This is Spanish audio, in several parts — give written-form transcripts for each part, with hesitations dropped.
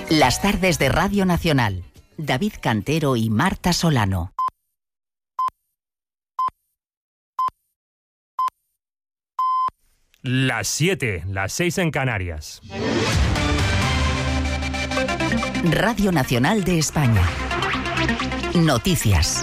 Las tardes de Radio Nacional. David Cantero y Marta Solano. Las 7, las 6 en Canarias. Radio Nacional de España. Noticias.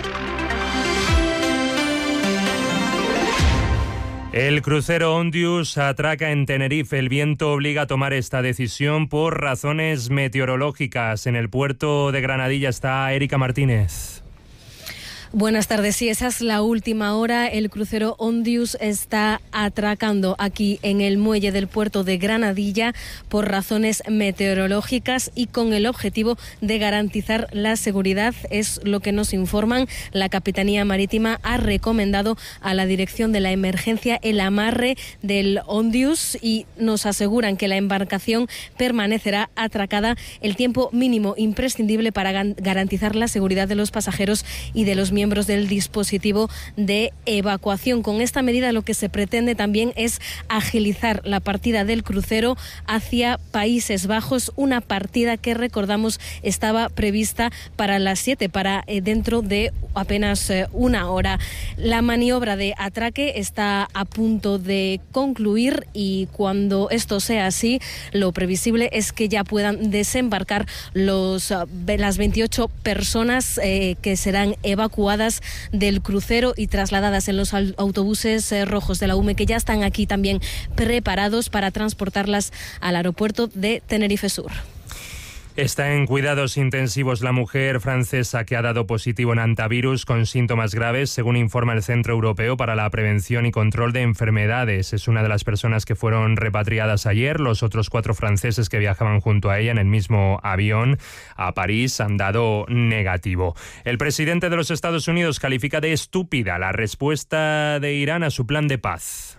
El crucero Ondius atraca en Tenerife. El viento obliga a tomar esta decisión por razones meteorológicas. En el puerto de Granadilla está Erika Martínez. Buenas tardes. Sí, esa es la última hora. El crucero Ondius está atracando aquí en el muelle del puerto de Granadilla por razones meteorológicas y con el objetivo de garantizar la seguridad. Es lo que nos informan. La Capitanía Marítima ha recomendado a la Dirección de la Emergencia el amarre del Ondius y nos aseguran que la embarcación permanecerá atracada el tiempo mínimo imprescindible para garantizar la seguridad de los pasajeros y de los miembros del dispositivo de evacuación. Con esta medida lo que se pretende también es agilizar la partida del crucero hacia Países Bajos, una partida que recordamos estaba prevista para las 7, para dentro de apenas una hora. La maniobra de atraque está a punto de concluir y cuando esto sea así, lo previsible es que ya puedan desembarcar las 28 personas que serán evacuadas del crucero y trasladadas en los autobuses rojos de la UME, que ya están aquí también preparados para transportarlas al aeropuerto de Tenerife Sur. Está en cuidados intensivos la mujer francesa que ha dado positivo en hantavirus con síntomas graves, según informa el Centro Europeo para la Prevención y Control de Enfermedades. Es una de las personas que fueron repatriadas ayer. Los otros 4 franceses que viajaban junto a ella en el mismo avión a París han dado negativo. El presidente de los Estados Unidos califica de estúpida la respuesta de Irán a su plan de paz.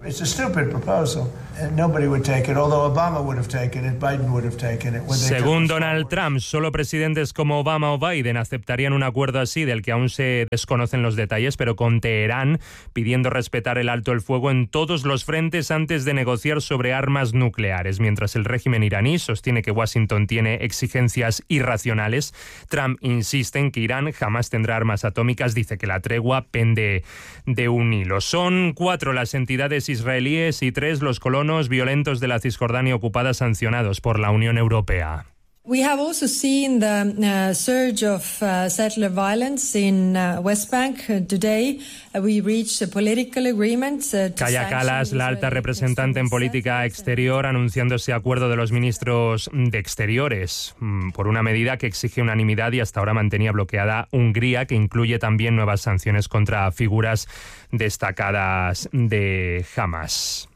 Según Donald Trump, solo presidentes como Obama o Biden aceptarían un acuerdo así, del que aún se desconocen los detalles, pero con Teherán pidiendo respetar el alto el fuego en todos los frentes antes de negociar sobre armas nucleares. Mientras el régimen iraní sostiene que Washington tiene exigencias irracionales, Trump insiste en que Irán jamás tendrá armas atómicas. Dice que la tregua pende de un hilo. Son 4 las entidades israelíes y 3 los colonos violentos de la Cisjordania ocupada sancionados por la Unión Europea. We have also seen the surge of settler violence in West Bank. Today we reached a political agreement. Kaja Kallas, la alta representante en política exterior, anunciando ese acuerdo de los ministros de Exteriores por una medida que exige unanimidad y hasta ahora mantenía bloqueada Hungría, que incluye también nuevas sanciones contra figuras destacadas de Hamas.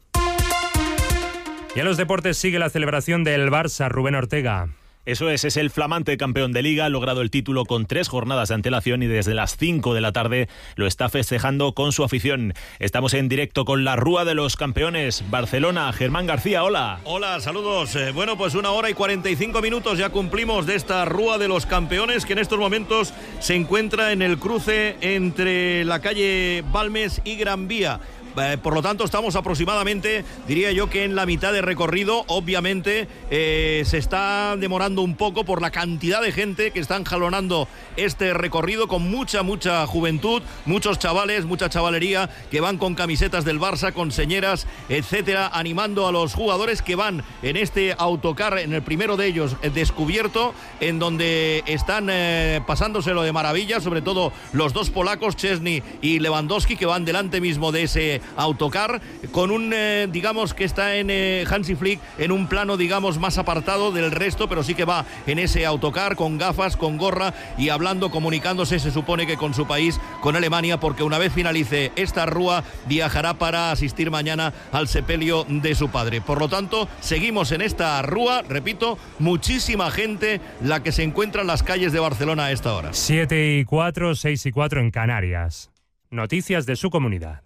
Y en los deportes sigue la celebración del Barça. Rubén Ortega. Eso es el flamante campeón de Liga, ha logrado el título con 3 jornadas de antelación y desde las 5 de la tarde lo está festejando con su afición. Estamos en directo con la Rúa de los Campeones, Barcelona. Germán García, hola. Hola, saludos. Bueno, pues 1 hora y 45 minutos ya cumplimos de esta Rúa de los Campeones, que en estos momentos se encuentra en el cruce entre la calle Balmes y Gran Vía. Por lo tanto, estamos aproximadamente, diría yo, que en la mitad de recorrido. Obviamente se está demorando un poco por la cantidad de gente que están jalonando este recorrido, con mucha juventud, muchos chavales, mucha chavalería que van con camisetas del Barça, con señeras, etcétera, animando a los jugadores que van en este autocar, en el primero de ellos descubierto, en donde están pasándoselo de maravilla, sobre todo los 2 polacos, Szczesny y Lewandowski, que van delante mismo de ese autocar, con un digamos que está en Hansi Flick en un plano digamos más apartado del resto, pero sí que va en ese autocar con gafas, con gorra y hablando, comunicándose, se supone que con su país, con Alemania, porque una vez finalice esta rúa viajará para asistir mañana al sepelio de su padre. Por lo tanto, seguimos en esta rúa, repito, muchísima gente la que se encuentra en las calles de Barcelona a esta hora. 7:04, 6:04 en Canarias. Noticias de su comunidad.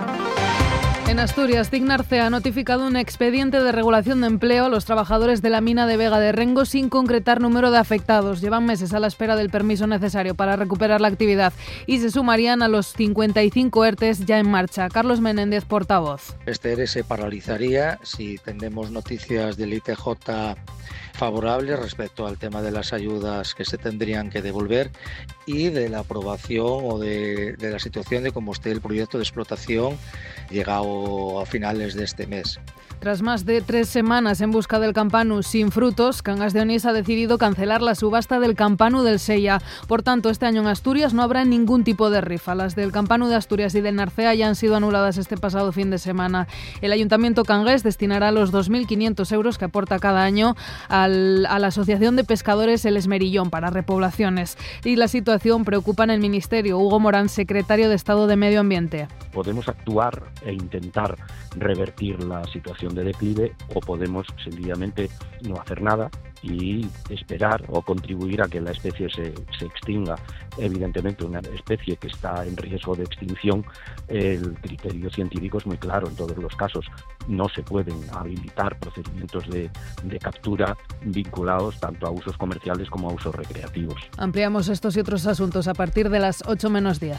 En Asturias, Cignarce ha notificado un expediente de regulación de empleo a los trabajadores de la mina de Vega de Rengo sin concretar número de afectados. Llevan meses a la espera del permiso necesario para recuperar la actividad y se sumarían a los 55 ERTEs ya en marcha. Carlos Menéndez, portavoz. Este ERE se paralizaría si tenemos noticias del ITJ favorable respecto al tema de las ayudas que se tendrían que devolver y de la aprobación o de la situación de cómo esté el proyecto de explotación llegado a finales de este mes. Tras más de 3 semanas en busca del Campanu sin frutos, Cangas de Onís ha decidido cancelar la subasta del Campanu del Sella. Por tanto, este año en Asturias no habrá ningún tipo de rifa. Las del Campanu de Asturias y del Narcea ya han sido anuladas este pasado fin de semana. El Ayuntamiento cangués destinará los 2.500 euros que aporta cada año a la Asociación de Pescadores El Esmerillón para repoblaciones. Y la situación preocupa en el Ministerio. Hugo Morán, secretario de Estado de Medio Ambiente. Podemos actuar e intentar revertir la situación de declive o podemos sencillamente no hacer nada y esperar o contribuir a que la especie se extinga. Evidentemente, una especie que está en riesgo de extinción, el criterio científico es muy claro en todos los casos. No se pueden habilitar procedimientos de captura vinculados tanto a usos comerciales como a usos recreativos. Ampliamos estos y otros asuntos a partir de las 8 menos 10.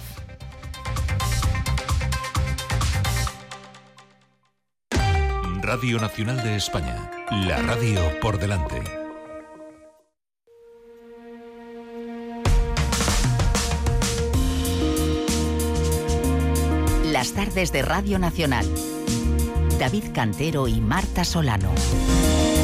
Radio Nacional de España, la radio por delante. Las tardes de Radio Nacional. David Cantero y Marta Solano.